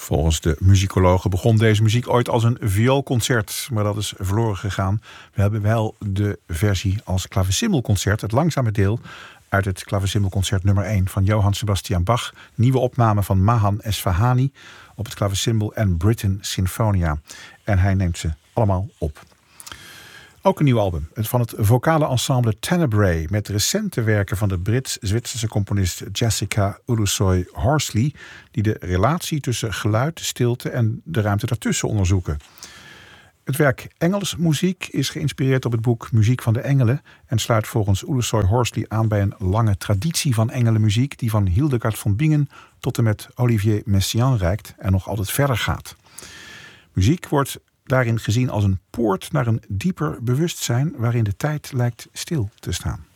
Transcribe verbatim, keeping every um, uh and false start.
Volgens de muzikologen begon deze muziek ooit als een vioolconcert, maar dat is verloren gegaan. We hebben wel de versie als klaversymbolconcert, het langzame deel uit het klaversymbolconcert nummer één van Johann Sebastian Bach. Nieuwe opname van Mahan Esfahani op het klaversymbol en Britten Sinfonia. En hij neemt ze allemaal op. Ook een nieuw album van het vocale ensemble Tenebrae met recente werken van de Brits-Zwitserse componist Jessica Ulusoy Horsley, die de relatie tussen geluid, stilte en de ruimte daartussen onderzoeken. Het werk Engels muziek is geïnspireerd op het boek Muziek van de Engelen en sluit volgens Ulusoy Horsley aan bij een lange traditie van engelenmuziek die van Hildegard von Bingen tot en met Olivier Messiaen reikt en nog altijd verder gaat. Muziek wordt daarin gezien als een poort naar een dieper bewustzijn waarin de tijd lijkt stil te staan.